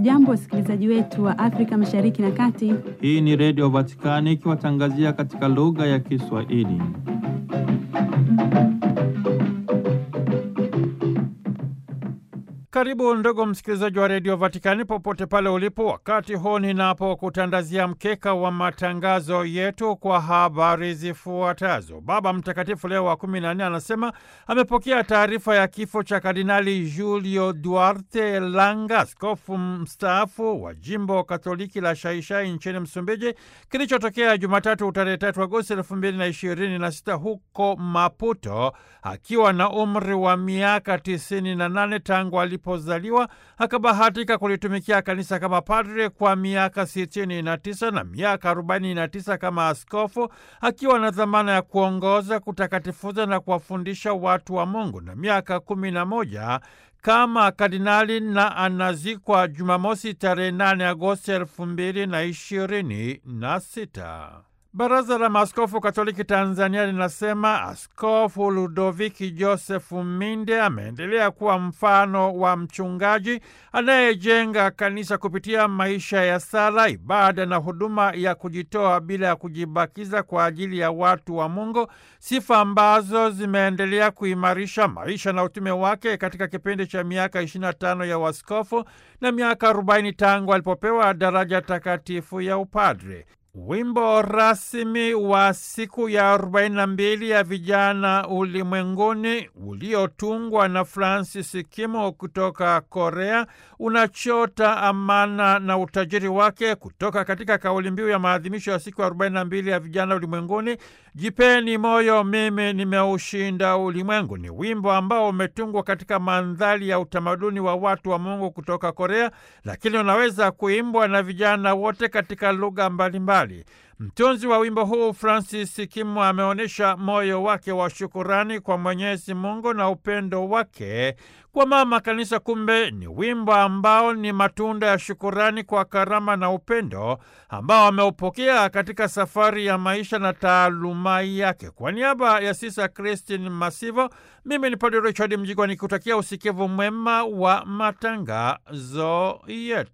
Hamjambo wasikilizaji wetu wa Afrika Mashariki na Kati. Hii ni Radio Vatikani ikiwatangazia katika lugha ya Kiswahili. Karibu ndugu msikilizaji wa Radio Vatikani popote pale ulipo, wakati huu ninapokutandazia mkeka wa matangazo yetu kwa habari zifuatazo. Baba Mtakatifu Leo wa 14 anasema amepokea taarifa ya kifo cha Kardinali Julio Duarte Langa, askofu mstaafu wa jimbo Katoliki la Xai-Xai nchini Msumbiji, kilichotokea Jumatatu tarehe 3 Agosti 2026 huko Maputo, akiwa na umri wa miaka 98 tangu alipozaliwa. Akabahatika kulitumikia kanisa kama padre kwa miaka 69 na miaka 49 kama askofu, akiwa na dhamana ya kuongoza, kutakatifuza na kuwafundisha watu wa Mungu, na miaka 11 kama kardinali, na anazikwa Jumamosi tarehe 8 Agosti 2026. Baraza la Maaskofu Katoliki Tanzania linasema Askofu Ludoviki Josefu Minde ameendelea kuwa mfano wa mchungaji anayejenga kanisa kupitia maisha ya sala, ibada na huduma ya kujitoa bila ya kujibakiza kwa ajili ya watu wa Mungu, sifa ambazo zimeendelea kuimarisha maisha na utume wake katika kipindi cha miaka 25 ya uaskofu na miaka 40 tangu alipopewa daraja takatifu ya upadre. Wimbo rasmi wa siku ya 42 ya vijana ulimwenguni uliotungwa na Francis Kimo kutoka Korea unachota amana na utajiri wake kutoka katika kauli mbiu ya maadhimisho ya siku ya 42 ya vijana ulimwenguni, jipeni moyo, mimi nimeushinda ulimwengu. Ni wimbo ambao umetungwa katika mandhari ya utamaduni wa watu wa Mungu kutoka Korea, lakini unaweza kuimbwa na vijana wote katika lugha mbalimbali. Mtunzi wa wimbo huu Francis Kimo ameonyesha moyo wake wa shukurani kwa Mwenyezi Mungu na upendo wake kwa mama kanisa. Kumbe ni wimbo ambao ni matunda ya shukurani kwa karama na upendo ambao ameupokea katika safari ya maisha na taaluma yake. Kwa niaba ya Sisa Christine Masivo, mimi ni Padre Richard Mjigwa nikutakia usikivu mwema wa matangazo yetu.